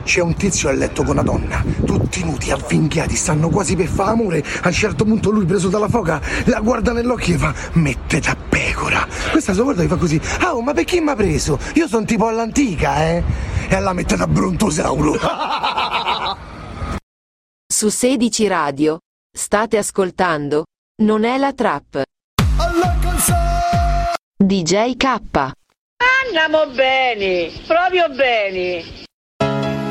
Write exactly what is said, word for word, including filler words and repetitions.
c'è un tizio a letto con una donna, tutti nudi, avvinghiati, stanno quasi per fare amore. A un certo punto lui, preso dalla foca, la guarda nell'occhio e fa: mette da pecora. Questa sua guarda e fa così: ah, oh, ma perché mi ha preso? Io sono tipo all'antica, eh? E alla mette da brontosauro. Su sedici Radio state ascoltando Non è la trap. D J K. Andiamo bene, proprio bene.